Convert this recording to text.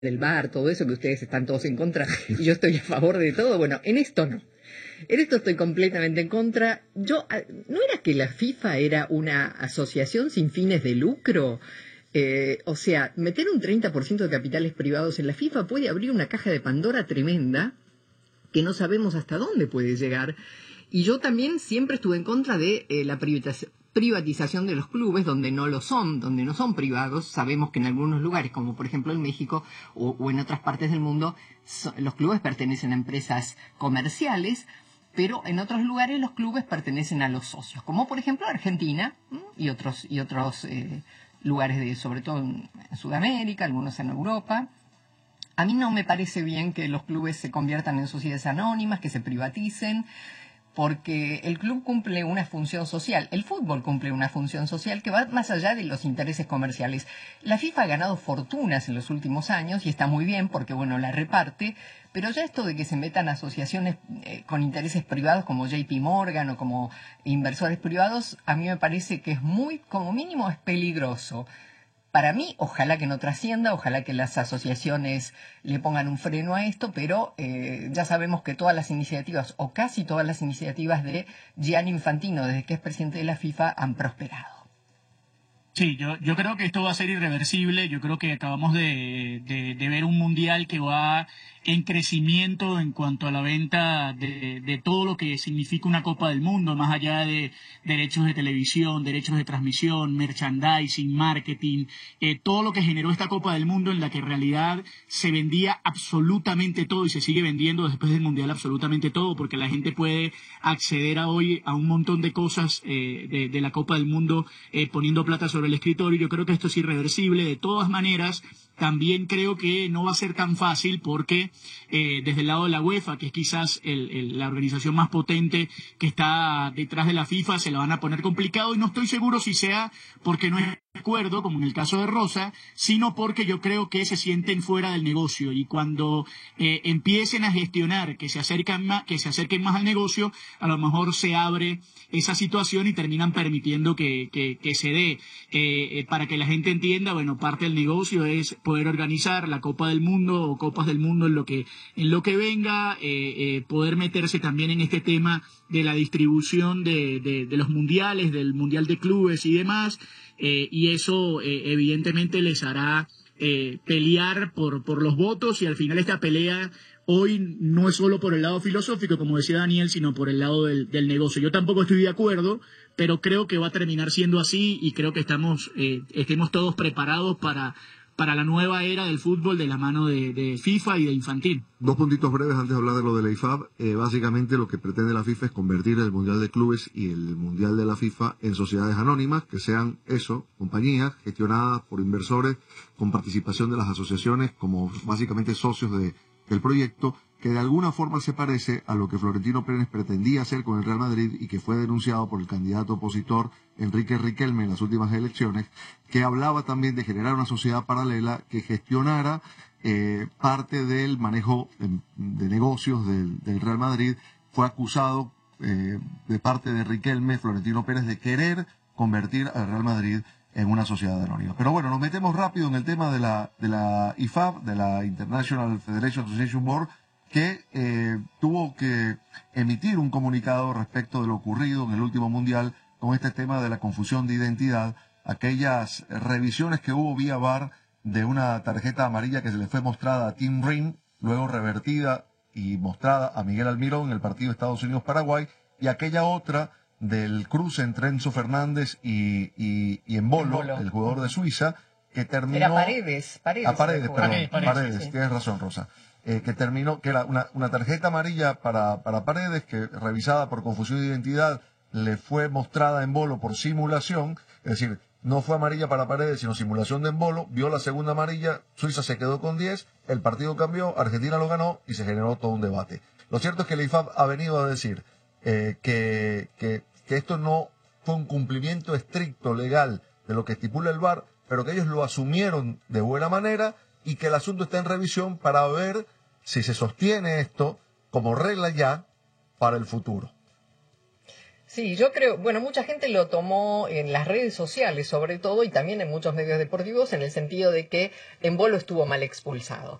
del VAR, todo eso, que ustedes están todos en contra y yo estoy a favor de todo. Bueno, en esto no. En esto estoy completamente en contra. ¿No era que la FIFA era una asociación sin fines de lucro? O sea, meter un 30% de capitales privados en la FIFA puede abrir una caja de Pandora tremenda que no sabemos hasta dónde puede llegar. Y yo también siempre estuve en contra de la privatización de los clubes donde no son privados. Sabemos que en algunos lugares, como por ejemplo en México o en otras partes del mundo, los clubes pertenecen a empresas comerciales, pero en otros lugares los clubes pertenecen a los socios, como por ejemplo Argentina y otros lugares sobre todo en Sudamérica, algunos en Europa. A mí no me parece bien que los clubes se conviertan en sociedades anónimas, que se privaticen, porque el club cumple una función social, el fútbol cumple una función social que va más allá de los intereses comerciales. La FIFA ha ganado fortunas en los últimos años y está muy bien porque, bueno, la reparte, pero ya esto de que se metan asociaciones con intereses privados como JP Morgan o como inversores privados, a mí me parece que es como mínimo es peligroso. Para mí, ojalá que no trascienda, ojalá que las asociaciones le pongan un freno a esto, pero ya sabemos que todas las iniciativas, o casi todas las iniciativas de Gianni Infantino, desde que es presidente de la FIFA, han prosperado. Sí, yo creo que esto va a ser irreversible. Yo creo que acabamos de ver un mundial que va en crecimiento en cuanto a la venta de todo lo que significa una Copa del Mundo, más allá de derechos de televisión, derechos de transmisión, merchandising, marketing, todo lo que generó esta Copa del Mundo en la que en realidad se vendía absolutamente todo y se sigue vendiendo después del mundial absolutamente todo, porque la gente puede acceder hoy a un montón de cosas de la Copa del Mundo poniendo plata sobre el escritorio. Yo creo que esto es irreversible. De todas maneras, también creo que no va a ser tan fácil porque desde el lado de la UEFA, que es quizás la organización más potente que está detrás de la FIFA, se la van a poner complicado y no estoy seguro si sea porque no es de acuerdo, como en el caso de Rosa, sino porque yo creo que se sienten fuera del negocio y cuando empiecen a gestionar que se acerquen más al negocio, a lo mejor se abre esa situación y terminan permitiendo que se dé. Para que la gente entienda, bueno, parte del negocio es poder organizar la Copa del Mundo o Copas del Mundo en lo que venga, poder meterse también en este tema de la distribución de los mundiales, del mundial de clubes y demás, y eso evidentemente les hará pelear por los votos y al final esta pelea hoy no es solo por el lado filosófico, como decía Daniel, sino por el lado del negocio. Yo tampoco estoy de acuerdo, pero creo que va a terminar siendo así y creo que estemos todos preparados para la nueva era del fútbol de la mano de FIFA y de Infantino. Dos puntitos breves antes de hablar de lo de la IFAB. Básicamente lo que pretende la FIFA es convertir el Mundial de Clubes y el Mundial de la FIFA en sociedades anónimas, que sean compañías gestionadas por inversores con participación de las asociaciones como básicamente socios del proyecto, que de alguna forma se parece a lo que Florentino Pérez pretendía hacer con el Real Madrid y que fue denunciado por el candidato opositor Enrique Riquelme en las últimas elecciones, que hablaba también de generar una sociedad paralela que gestionara parte del manejo de negocios del Real Madrid. Fue acusado de parte de Riquelme, Florentino Pérez, de querer convertir al Real Madrid en una sociedad anónima. Pero bueno, nos metemos rápido en el tema de la IFAB, de la International Federation Association Board, que tuvo que emitir un comunicado respecto de lo ocurrido en el último mundial con este tema de la confusión de identidad, aquellas revisiones que hubo vía VAR de una tarjeta amarilla que se le fue mostrada a Tim Ring, luego revertida y mostrada a Miguel Almirón en el partido Estados Unidos-Paraguay, y aquella otra del cruce entre Enzo Fernández y Embolo, el jugador de Suiza, que terminó... Era Paredes, Paredes, sí. Tienes razón, Rosa. Que terminó, que era una tarjeta amarilla para Paredes, que revisada por confusión de identidad, le fue mostrada a Embolo por simulación, es decir, no fue amarilla para Paredes, sino simulación de Embolo, vio la segunda amarilla, Suiza se quedó con 10, el partido cambió, Argentina lo ganó y se generó todo un debate. Lo cierto es que la IFAB ha venido a decir que esto no fue un cumplimiento estricto legal de lo que estipula el VAR, pero que ellos lo asumieron de buena manera y que el asunto está en revisión para ver si se sostiene esto como regla ya para el futuro. Sí, yo creo, bueno, mucha gente lo tomó en las redes sociales sobre todo y también en muchos medios deportivos en el sentido de que Embolo estuvo mal expulsado.